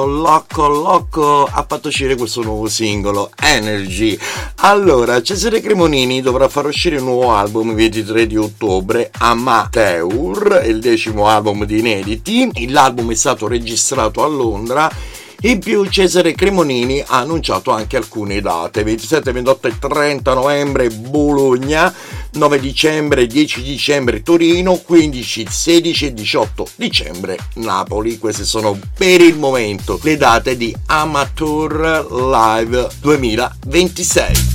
Loco ha fatto uscire questo nuovo singolo, Energy. Allora, Cesare Cremonini dovrà far uscire un nuovo album il 23 di ottobre, Amateur, il 10° album di inediti. L'album è stato registrato a Londra. In più Cesare Cremonini ha annunciato anche alcune date: 27, 28 e 30 novembre Bologna, 9 dicembre, 10 dicembre Torino, 15, 16 e 18 dicembre Napoli. Queste sono per il momento le date di Amateur Live 2026.